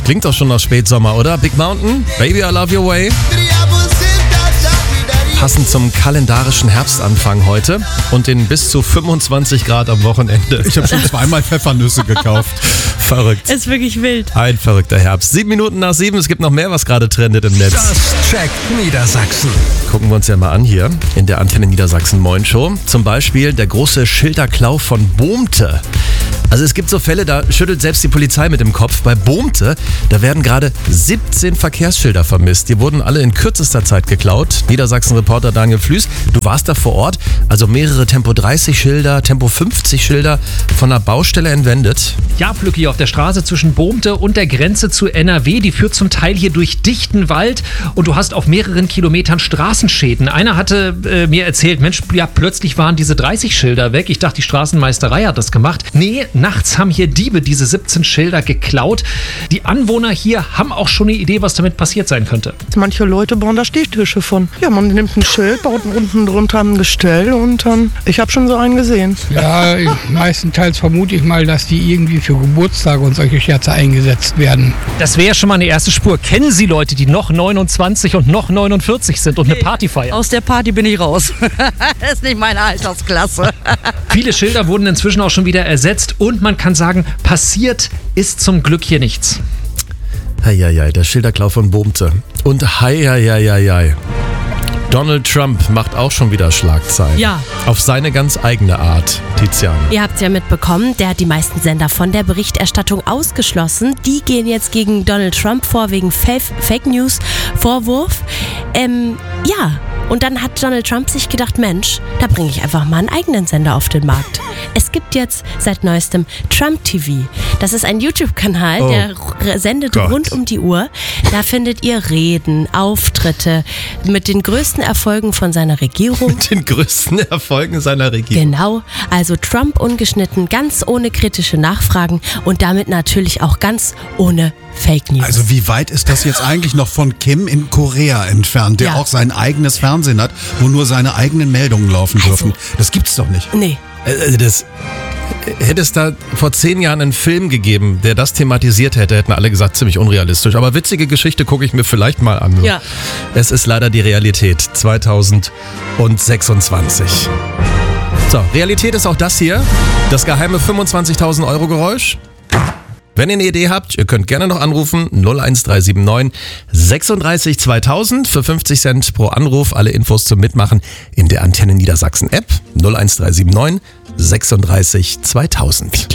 Klingt doch schon nach Spätsommer, oder? Big Mountain, Baby I Love Your Way. Passend zum kalendarischen Herbstanfang heute und den bis zu 25 Grad am Wochenende. Ich habe schon zweimal Pfeffernüsse gekauft. Verrückt. Ist wirklich wild. Ein verrückter Herbst. 7 Minuten nach 7. Es gibt noch mehr, was gerade trendet im Netz. Just check Niedersachsen. Gucken wir uns ja mal an hier in der Antenne Niedersachsen Moin Show. Zum Beispiel der große Schilderklau von Bohmte. Also es gibt so Fälle, da schüttelt selbst die Polizei mit dem Kopf. Bei Bohmte, da werden gerade 17 Verkehrsschilder vermisst. Die wurden alle in kürzester Zeit geklaut. Niedersachsen-Reporter Daniel Flüß, du warst da vor Ort. Also mehrere Tempo 30 Schilder, Tempo 50 Schilder von der Baustelle entwendet. Ja, Flücki, auf der Straße zwischen Bohmte und der Grenze zu NRW. Die führt zum Teil hier durch dichten Wald und du hast auf mehreren Kilometern Straßenschäden. Einer hatte mir erzählt, Mensch, ja, plötzlich waren diese 30 Schilder weg. Ich dachte, die Straßenmeisterei hat das gemacht. Nee, nachts haben hier Diebe diese 17 Schilder geklaut. Die Anwohner hier haben auch schon eine Idee, was damit passiert sein könnte. Manche Leute bauen da Stehtische von. Ja, man nimmt ein Schild, baut unten drunter ein Gestell und ich habe schon so einen gesehen. Ja, meistenteils vermute ich mal, dass die irgendwie für Geburtstage und solche Scherze eingesetzt werden. Das wäre schon mal eine erste Spur. Kennen Sie Leute, die noch 29 und noch 49 sind und eine Party feiern? Aus der Party bin ich raus. Das ist nicht meine Altersklasse. Viele Schilder wurden inzwischen auch schon wieder ersetzt und man kann sagen, passiert ist zum Glück hier nichts. Heieiei, der Schilderklau von Bohmte. Und heieiei. Donald Trump macht auch schon wieder Schlagzeilen. Ja. Auf seine ganz eigene Art, Tiziane. Ihr habt es ja mitbekommen, der hat die meisten Sender von der Berichterstattung ausgeschlossen. Die gehen jetzt gegen Donald Trump vor wegen Fake News Vorwurf. Und dann hat Donald Trump sich gedacht, Mensch, da bringe ich einfach mal einen eigenen Sender auf den Markt. Es gibt jetzt seit neuestem Trump TV. Das ist ein YouTube-Kanal, der sendet rund um die Uhr. Da findet ihr Reden, Auftritte mit den größten Erfolgen von seiner Regierung. Mit den größten Erfolgen seiner Regierung. Genau, also Trump ungeschnitten, ganz ohne kritische Nachfragen und damit natürlich auch ganz ohne Fake News. Also wie weit ist das jetzt eigentlich noch von Kim in Korea entfernt, der auch sein eigenes Fernsehen hat, wo nur seine eigenen Meldungen laufen dürfen? Das gibt's doch nicht. Nee. Hätte es da vor 10 Jahren einen Film gegeben, der das thematisiert hätte, hätten alle gesagt, ziemlich unrealistisch. Aber witzige Geschichte gucke ich mir vielleicht mal an. Ja. Es ist leider die Realität 2026. So, Realität ist auch das hier. Das geheime 25.000 Euro Geräusch. Wenn ihr eine Idee habt, ihr könnt gerne noch anrufen, 01379 36 2000 für 50 Cent pro Anruf. Alle Infos zum Mitmachen in der Antenne Niedersachsen App 01379 36 2000.